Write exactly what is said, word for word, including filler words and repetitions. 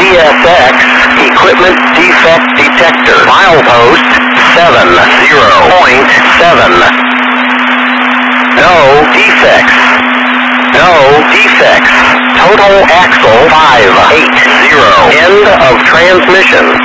S X, equipment defect detector. Milepost seven zero point seven. No defects. No defects. Total axle five eight zero. End of transmission.